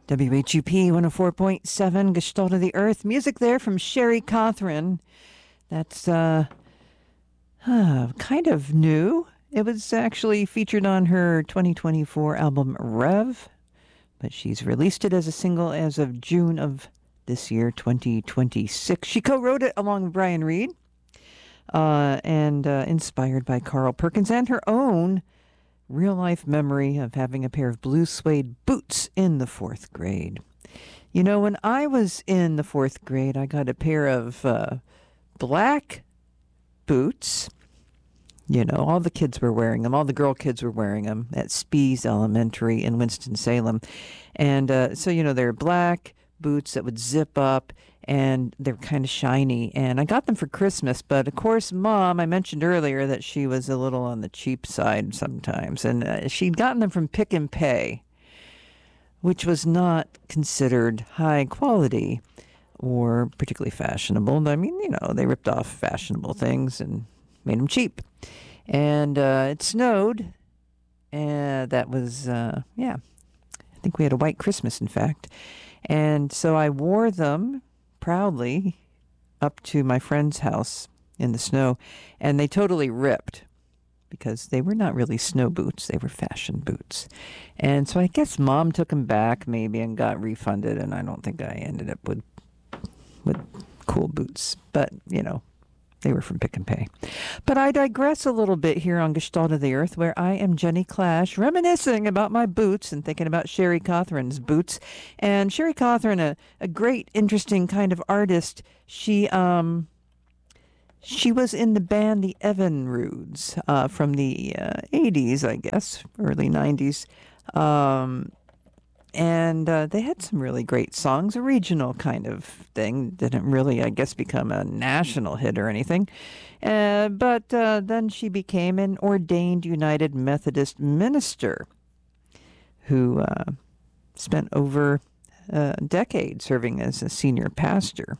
WHUP 104.7, Gestalt of the Earth. Music there from Sherry Cawthron. That's kind of new. It was actually featured on her 2024 album Rev, but she's released it as a single as of June of this year, 2026. She co-wrote it along with Brian Reed and inspired by Carl Perkins and her own real-life memory of having a pair of blue suede boots in the fourth grade. You know, when I was in the fourth grade, I got a pair of black boots. You know, all the kids were wearing them. All the girl kids were wearing them at Spees Elementary in Winston-Salem. And so, you know, they're black boots that would zip up, and they're kind of shiny. And I got them for Christmas. But, of course, Mom, I mentioned earlier that she was a little on the cheap side sometimes. And she'd gotten them from Pick and Pay, which was not considered high quality or particularly fashionable. I mean, you know, they ripped off fashionable things and made them cheap. And it snowed. And that was, I think we had a white Christmas, in fact. And so I wore them proudly up to my friend's house in the snow. And they totally ripped because they were not really snow boots. They were fashion boots. And so I guess Mom took them back maybe and got refunded. And I don't think I ended up with cool boots. But, you know, they were from Pick and Pay. But I digress a little bit here on Gestalt of the Earth, where I am Jenny Clash, reminiscing about my boots and thinking about Sherry Cawthron's boots. And Sherry Cawthron, a great, interesting kind of artist. She was in the band the Evinrudes from the 80s, I guess, early 90s. And they had some really great songs, a regional kind of thing. Didn't really, I guess, become a national hit or anything. But then she became an ordained United Methodist minister who spent over a decade serving as a senior pastor.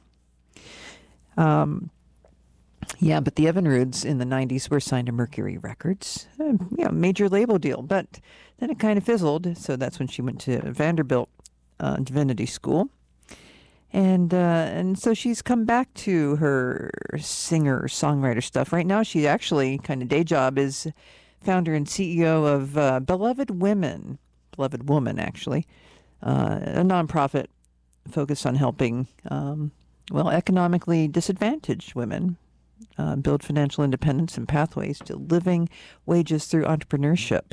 Yeah, but the Evinrudes in the 90s were signed to Mercury Records, major label deal. But then it kind of fizzled, so that's when she went to Vanderbilt Divinity School. And so she's come back to her singer-songwriter stuff. Right now, she actually, kind of day job, is founder and CEO of Beloved Woman, actually, a nonprofit focused on helping, economically disadvantaged women build financial independence and pathways to living wages through entrepreneurship.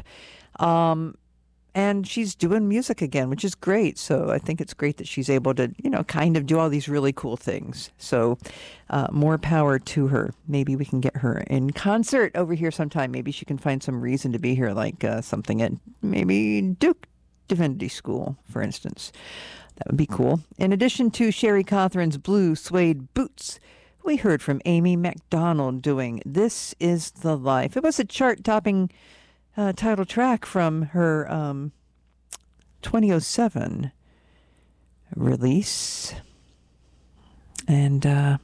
And she's doing music again, which is great. So I think it's great that she's able to, kind of do all these really cool things. So more power to her. Maybe we can get her in concert over here sometime. Maybe she can find some reason to be here, like something at maybe Duke Divinity School, for instance. That would be cool. In addition to Sherry Cawthron's blue suede boots, we heard from Amy Macdonald doing This Is the Life. It was a chart-topping title track from her 2007 release. And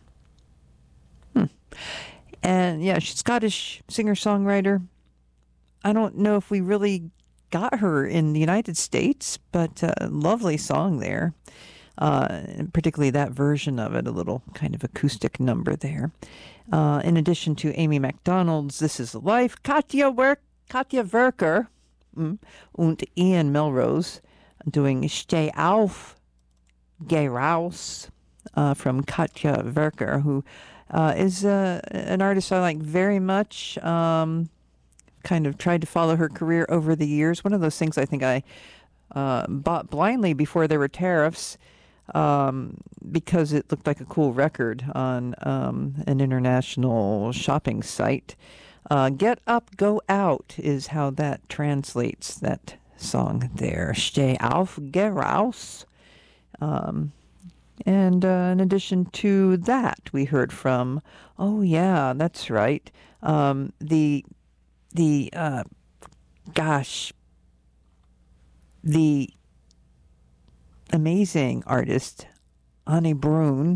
she's Scottish singer-songwriter. I don't know if we really got her in the United States, but lovely song there. Particularly that version of it, a little kind of acoustic number there. In addition to Amy Macdonald's This Is the Life, Katja Werker and Ian Melrose doing Steh auf, Geh raus from Katja Werker, who is an artist I like very much. Kind of tried to follow her career over the years. One of those things I think I bought blindly before there were tariffs. Because it looked like a cool record on an international shopping site. Get Up, Go Out is how that translates, that song there. Steh auf, geh raus. And in addition to that, we heard from, that's right, the amazing artist Annie Brun,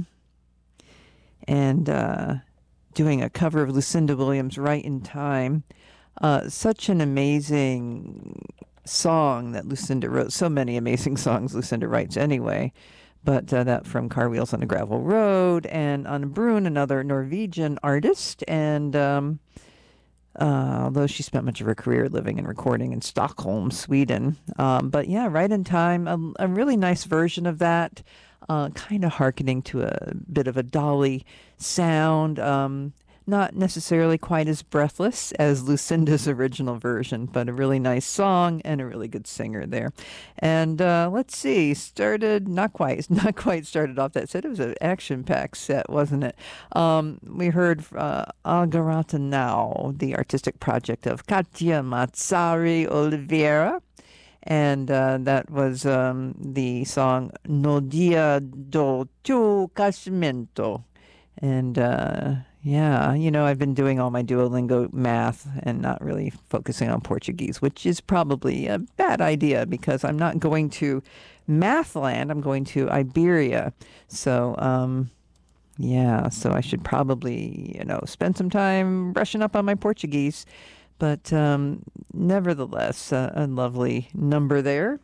and doing a cover of Lucinda Williams' Right in Time. Such an amazing song that Lucinda wrote. So many amazing songs Lucinda writes anyway. But that from Car Wheels on a Gravel Road, and Anne Brun, another Norwegian artist. And although she spent much of her career living and recording in Stockholm, Sweden. But yeah, Right in Time, a really nice version of that, kind of hearkening to a bit of a Dolly sound. Not necessarily quite as breathless as Lucinda's original version, but a really nice song and a really good singer there. And let's see, not quite started off that set. It was an action-packed set, wasn't it? We heard Algarata Now, the artistic project of Katia Mazzari Oliveira. And that was the song No Dia do Tu Casamento. And yeah, I've been doing all my Duolingo math and not really focusing on Portuguese, which is probably a bad idea because I'm not going to Mathland. I'm going to Iberia. So, yeah, so I should probably, spend some time brushing up on my Portuguese. But nevertheless, a lovely number there.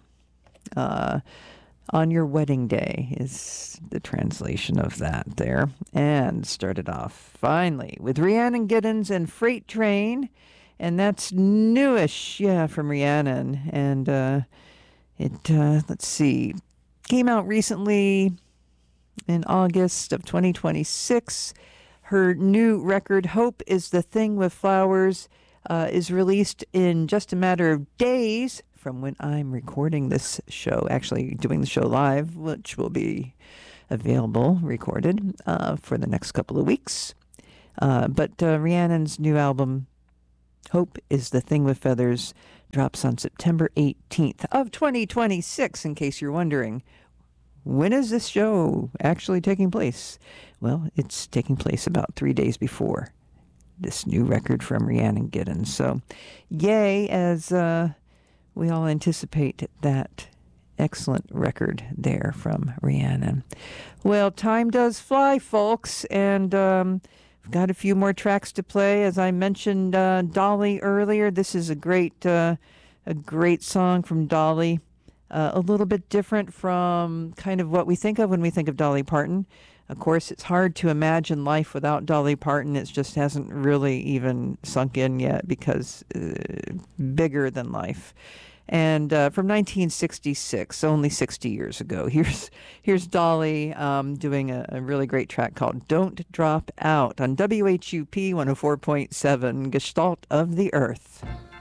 On Your Wedding Day is the translation of that there. And started off finally with Rhiannon Giddens and Freight Train. And that's newish, from Rhiannon. And let's see, came out recently in August of 2026. Her new record, Hope is the Thing with Flowers, is released in just a matter of days from when I'm recording this show, actually doing the show live, which will be available, recorded, for the next couple of weeks. But Rhiannon's new album, Hope is the Thing with Feathers, drops on September 18th of 2026, in case you're wondering. When is this show actually taking place? Well, it's taking place about 3 days before this new record from Rhiannon Giddens. So, yay, as we all anticipate that excellent record there from Rhiannon. Well, time does fly, folks, and we've got a few more tracks to play. As I mentioned Dolly earlier, this is a great song from Dolly. A little bit different from kind of what we think of when we think of Dolly Parton. Of course, it's hard to imagine life without Dolly Parton. It just hasn't really even sunk in yet because bigger than life. And from 1966, only 60 years ago, here's Dolly doing a really great track called Don't Drop Out on WHUP 104.7, Gestalt of the Earth.